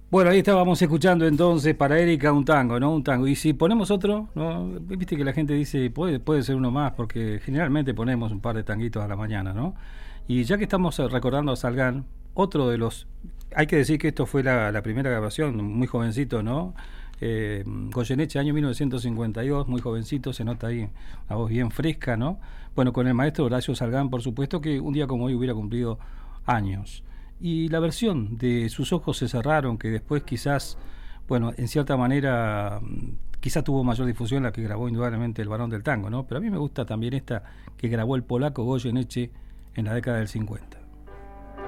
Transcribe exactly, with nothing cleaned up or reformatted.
Bueno, ahí estábamos escuchando entonces para Erika un tango, ¿no? Un tango. Y si ponemos otro, ¿no? Viste que la gente dice, puede, puede ser uno más, porque generalmente ponemos un par de tanguitos a la mañana, ¿no? Y ya que estamos recordando a Salgán, otro de los... Hay que decir que esto fue la, la primera grabación, muy jovencito, ¿no? Eh, Goyeneche, año mil novecientos cincuenta y dos, muy jovencito, se nota ahí una voz bien fresca, ¿no? Bueno, con el maestro Horacio Salgán, por supuesto, que un día como hoy hubiera cumplido años. Y la versión de Sus ojos se cerraron, que después quizás, bueno, en cierta manera, quizás tuvo mayor difusión, la que grabó indudablemente el Barón del Tango, ¿no? Pero a mí me gusta también esta que grabó el polaco Goyeneche en la década del cincuenta.